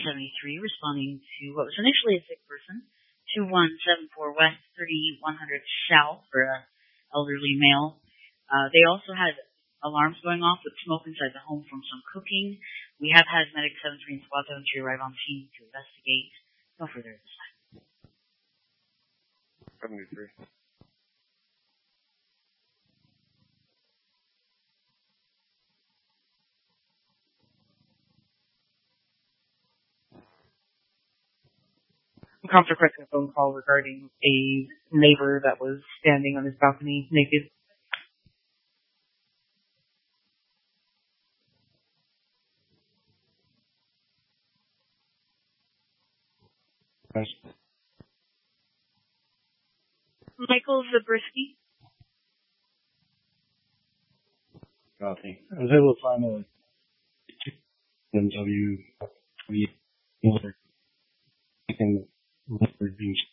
73 responding to what was initially a sick person, 2174 West, 3100 South for an elderly male. They also had alarms going off with smoke inside the home from some cooking. We have had Medic 73 and Squad 73 arrive on scene to investigate. No further this time. 73. Cops requesting a phone call regarding a neighbor that was standing on his balcony naked. Michael Zabriskie. Copy. I was able to find a BMW. We can being